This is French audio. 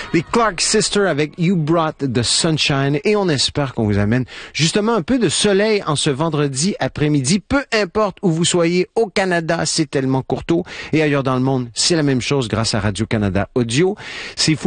Les Clark Sisters avec You Brought the Sunshine et on espère qu'on vous amène justement un peu de soleil en ce vendredi après-midi. Peu importe où vous soyez, au Canada, c'est tellement courteau et ailleurs dans le monde, c'est la même chose grâce à Radio-Canada Audio. C'est fou.